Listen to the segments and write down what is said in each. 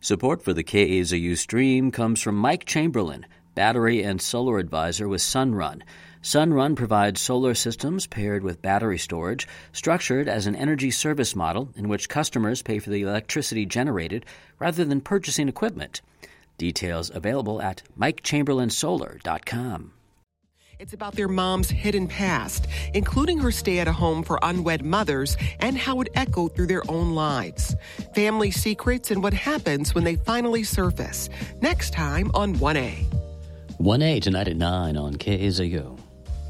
Support for the KAZU stream comes from Mike Chamberlain, Battery and Solar Advisor with Sunrun. Sunrun provides solar systems paired with battery storage, structured as an energy service model in which customers pay for the electricity generated rather than purchasing equipment. Details available at MikeChamberlainSolar.com. It's about their mom's hidden past, including her stay at a home for unwed mothers and how it echoed through their own lives. Family secrets and what happens when they finally surface. Next time on 1A. 1A tonight at 9 on KAZU.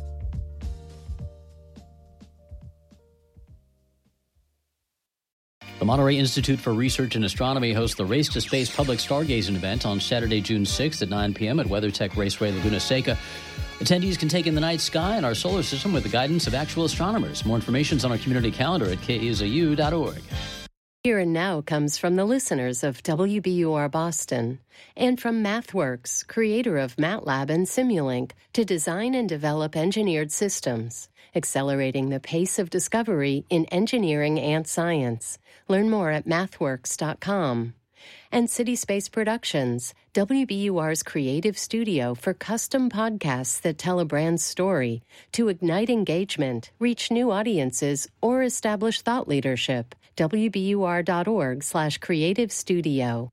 The Monterey Institute for Research in Astronomy hosts the Race to Space public stargazing event on Saturday, June 6th at 9 p.m. at WeatherTech Raceway Laguna Seca. Attendees can take in the night sky and our solar system with the guidance of actual astronomers. More information is on our community calendar at kazu.org. Here and Now comes from the listeners of WBUR Boston and from MathWorks, creator of MATLAB and Simulink, to design and develop engineered systems, accelerating the pace of discovery in engineering and science. Learn more at mathworks.com. And City Space Productions, WBUR's creative studio for custom podcasts that tell a brand's story to ignite engagement, reach new audiences, or establish thought leadership. WBUR.org/creative studio.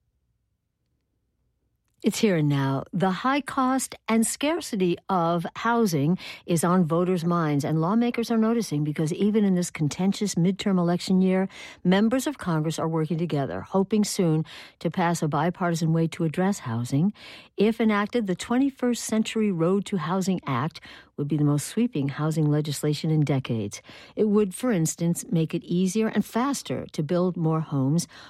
It's here and now. The high cost and scarcity of housing is on voters' minds, and lawmakers are noticing because even in this contentious midterm election year, members of Congress are working together, hoping soon to pass a bipartisan way to address housing. If enacted, the 21st Century Road to Housing Act would be the most sweeping housing legislation in decades. It would, for instance, make it easier and faster to build more homes,